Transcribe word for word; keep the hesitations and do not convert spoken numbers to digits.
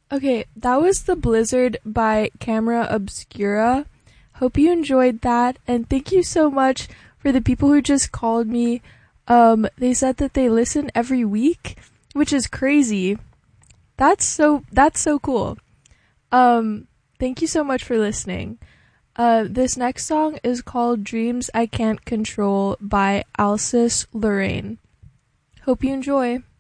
Okay, that was The Blizzard by Camera Obscura. Hope you enjoyed that, and thank you so much for the people who just called me. Um, they said that they listen every week, which is crazy. That's so that's so cool. Um, thank you so much for listening. Uh, this next song is called Dreams I Can't Control by Alsis Lorraine. Hope you enjoy.